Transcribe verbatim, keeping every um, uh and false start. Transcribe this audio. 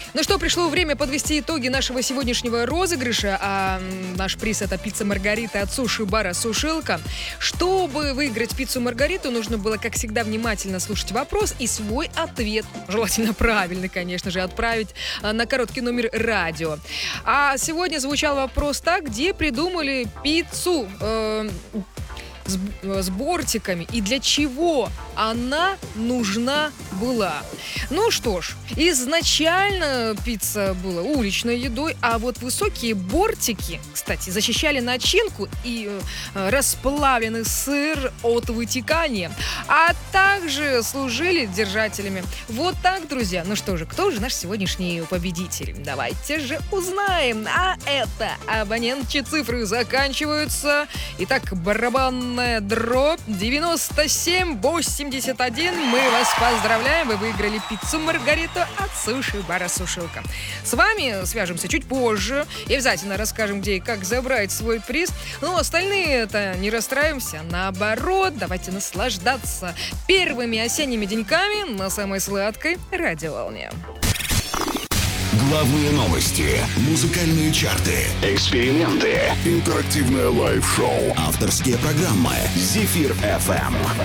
Ну что, пришло время подвести итоги нашего сегодняшнего розыгрыша. А наш приз — это пицца Маргарита от суши-бара «Сушилка». Чтобы выиграть пиццу Маргариту, нужно было, как всегда, внимательно слушать вопрос и свой ответ, желательно правильный, конечно же, отправить на короткий номер радио. А сегодня звучал вопрос так: где придумали пиццу э, с, с бортиками и для чего она нужна была? Ну что ж, изначально пицца была уличной едой, а вот высокие бортики, кстати, защищали начинку и э, расплавленный сыр от вытекания, а также служили держателями. Вот так, друзья. Ну что же, кто же наш сегодняшний победитель? Давайте же узнаем. А это абонент, чьи цифры заканчиваются. Итак, барабанная дробь девяносто семь восемьдесят один. Мы вас поздравляем. Вы выиграли пиццу Маргариту от суши-бара «Сушилка». С вами свяжемся чуть позже и обязательно расскажем, где и как забрать свой приз. Но остальные-то не расстраиваемся. Наоборот, давайте наслаждаться первыми осенними деньками на самой сладкой радиоволне. Главные новости, музыкальные чарты, эксперименты, интерактивное лайв-шоу, авторские программы. Зефир эф эм.